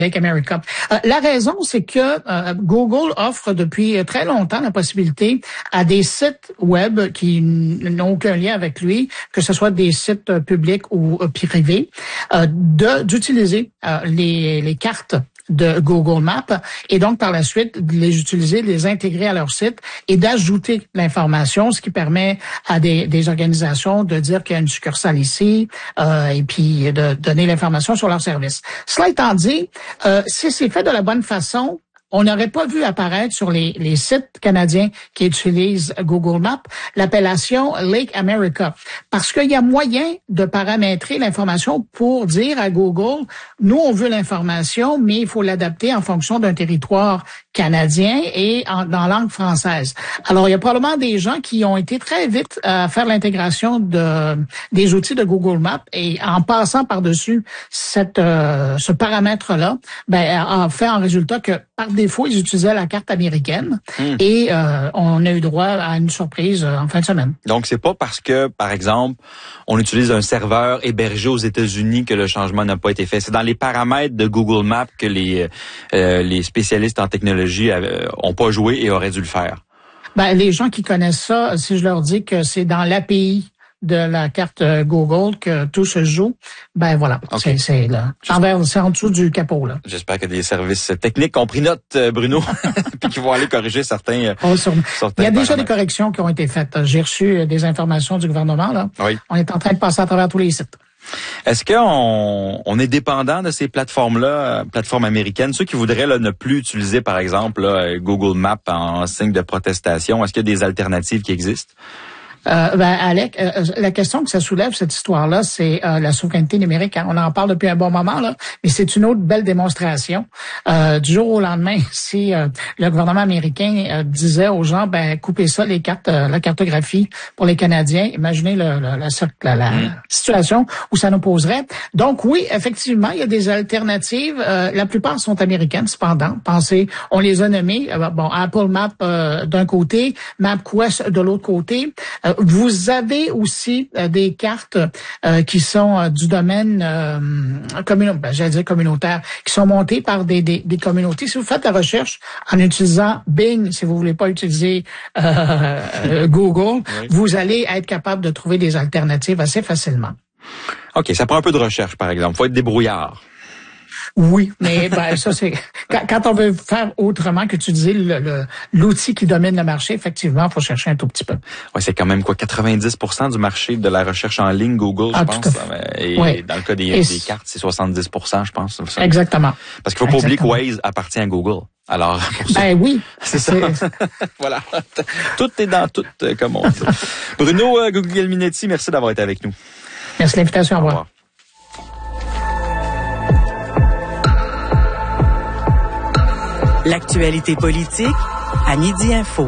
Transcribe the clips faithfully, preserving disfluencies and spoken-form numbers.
Make America. Euh, la raison, c'est que euh, Google offre depuis très longtemps la possibilité à des sites web qui n'ont aucun lien avec lui, que ce soit des sites publics ou euh, privés, euh, de d'utiliser euh, les, les cartes de Google Maps et donc par la suite de les utiliser, de les intégrer à leur site et d'ajouter l'information, ce qui permet à des, des organisations de dire qu'il y a une succursale ici euh, et puis de donner l'information sur leur service. Cela étant dit, euh, si c'est fait de la bonne façon, on n'aurait pas vu apparaître sur les, les sites canadiens qui utilisent Google Maps l'appellation Lake America. Parce qu'il y a moyen de paramétrer l'information pour dire à Google, nous, on veut l'information, mais il faut l'adapter en fonction d'un territoire canadien et en, dans langue française. Alors, il y a probablement des gens qui ont été très vite à faire l'intégration de des outils de Google Maps et en passant par-dessus cette euh, ce paramètre-là, ben, a fait en résultat que par défaut, ils utilisaient la carte américaine mmh. et euh, on a eu droit à une surprise euh, en fin de semaine. Donc, c'est pas parce que, par exemple, on utilise un serveur hébergé aux États-Unis que le changement n'a pas été fait. C'est dans les paramètres de Google Maps que les euh, les spécialistes en technologie euh, ont pas joué et auraient dû le faire. Ben, les gens qui connaissent ça, si je leur dis que c'est dans l'A P I de la carte Google que tout se joue, ben voilà, okay. c'est, c'est là, envers, c'est en dessous du capot là. J'espère que des services techniques ont pris note, Bruno, puis qu'ils vont aller corriger certains. Oh, certains Il y a déjà des corrections qui ont été faites. J'ai reçu des informations du gouvernement là. Oui. On est en train de passer à travers tous les sites. Est-ce qu'on on est dépendant de ces plateformes-là, plateformes américaines, ceux qui voudraient là, ne plus utiliser, par exemple, là, Google Maps en signe de protestation, est-ce qu'il y a des alternatives qui existent? Euh, ben, Alec, euh, la question que ça soulève, cette histoire-là, c'est euh, la souveraineté numérique. Hein. On en parle depuis un bon moment, là, mais c'est une autre belle démonstration. Euh, du jour au lendemain, si euh, le gouvernement américain euh, disait aux gens, ben coupez ça, les cartes, euh, la cartographie pour les Canadiens, imaginez le, le, la, la, la mmh. situation où ça nous poserait. Donc oui, effectivement, il y a des alternatives. Euh, la plupart sont américaines, cependant. Pensez, on les a nommées. Euh, bon, Apple Maps euh, d'un côté, MapQuest de l'autre côté. Euh, Vous avez aussi euh, des cartes euh, qui sont euh, du domaine euh, communautaire, ben, j'allais dire communautaire, qui sont montées par des, des, des communautés. Si vous faites la recherche en utilisant Bing, si vous voulez pas utiliser euh, euh, Google, oui. vous allez être capable de trouver des alternatives assez facilement. OK, ça prend un peu de recherche, par exemple. Faut être débrouillard. Oui, mais ben ça c'est quand, quand on veut faire autrement qu'utiliser le, le, l'outil qui domine le marché, effectivement, il faut chercher un tout petit peu. Ouais, c'est quand même quoi, quatre-vingt-dix pour cent du marché de la recherche en ligne Google, ah, je pense. Et oui. dans le cas des, des cartes, c'est soixante-dix pour cent, je pense. Exactement. Parce qu'il faut pas oublier que Waze appartient à Google. Alors, pour ça, ben oui, c'est ça. Voilà, tout est dans tout, comme on dit. Bruno euh, Guglielminetti, merci d'avoir été avec nous. Merci de l'invitation. Au revoir. Au revoir. L'actualité politique à Midi Info.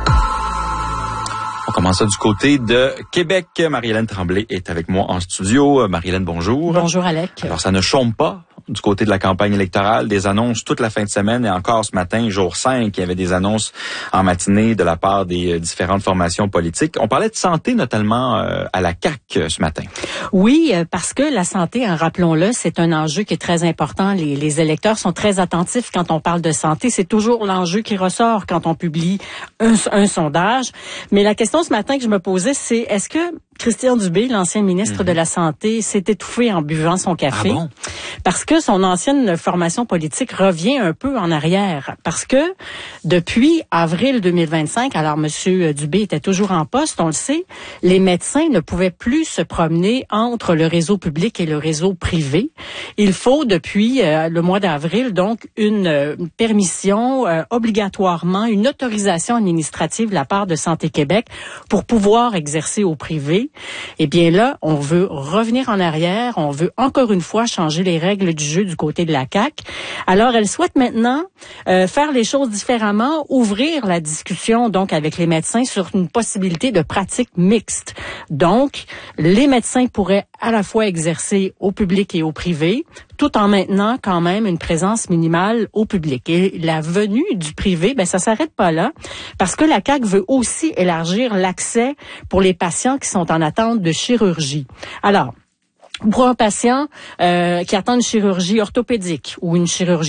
On commence ça du côté de Québec. Marie-Hélène Tremblay est avec moi en studio. Marie-Hélène, bonjour. Bonjour, Alec. Alors, ça ne chôme pas du côté de la campagne électorale. Des annonces toute la fin de semaine et encore ce matin, jour cinq, il y avait des annonces en matinée de la part des différentes formations politiques. On parlait de santé, notamment euh, à la C A Q ce matin. Oui, parce que la santé, hein, rappelons-le, c'est un enjeu qui est très important. Les, les électeurs sont très attentifs quand on parle de santé. C'est toujours l'enjeu qui ressort quand on publie un, un sondage. Mais la question ce matin que je me posais, c'est est-ce que Christian Dubé, l'ancien ministre mmh. de la Santé, s'est étouffé en buvant son café? Ah bon? Parce que son ancienne formation politique revient un peu en arrière. Parce que depuis avril deux mille vingt-cinq, alors M. Dubé était toujours en poste, on le sait, les médecins ne pouvaient plus se promener entre le réseau public et le réseau privé. Il faut depuis euh, le mois d'avril donc une, euh, une permission euh, obligatoirement, une autorisation administrative de la part de Santé Québec pour pouvoir exercer au privé. Eh bien là, on veut revenir en arrière, on veut encore une fois changer les règles du jeu du côté de la C A Q. Alors, elle souhaite maintenant euh, faire les choses différemment, ouvrir la discussion donc avec les médecins sur une possibilité de pratique mixte. Donc, les médecins pourraient à la fois exercer au public et au privé, tout en maintenant quand même une présence minimale au public. Et la venue du privé, ben ça s'arrête pas là, parce que la C A Q veut aussi élargir l'accès pour les patients qui sont en attente de chirurgie. Alors, pour un patient euh, qui attend une chirurgie orthopédique ou une chirurgie